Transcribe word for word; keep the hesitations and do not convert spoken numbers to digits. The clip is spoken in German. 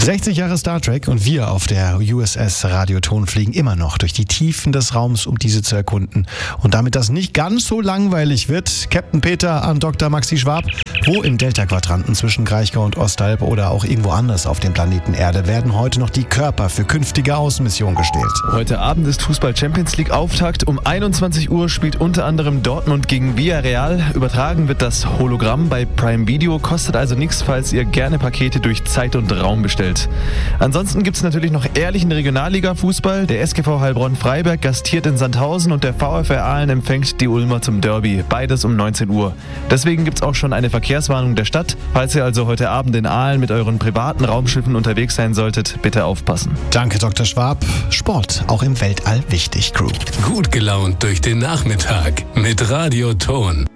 sechzig Jahre Star Trek und wir auf der U S S Radioton fliegen immer noch durch die Tiefen des Raums, um diese zu erkunden. Und damit das nicht ganz so langweilig wird, Captain Peter an Doktor Maxi Schwab, wo im Delta-Quadranten zwischen Kraichgau und Ostalb oder auch irgendwo anders auf dem Planeten Erde werden heute noch die Körper für künftige Außenmissionen gestellt. Heute Abend ist Fußball-Champions-League-Auftakt. Um einundzwanzig Uhr spielt unter anderem Dortmund gegen Villarreal. Übertragen wird das Hologramm bei Prime Video, kostet also nichts, falls ihr gerne Pakete durch Zeit und Raum bestellt. Ansonsten gibt es natürlich noch ehrlichen Regionalliga-Fußball. Der S G V Heilbronn-Freiberg gastiert in Sandhausen und der VfR Aalen empfängt die Ulmer zum Derby. Beides um neunzehn Uhr. Deswegen gibt es auch schon eine Verkehrswarnung der Stadt. Falls ihr also heute Abend in Aalen mit euren privaten Raumschiffen unterwegs sein solltet, bitte aufpassen. Danke, Doktor Schwab. Sport, auch im Weltall wichtig, Crew. Gut gelaunt durch den Nachmittag mit Radioton.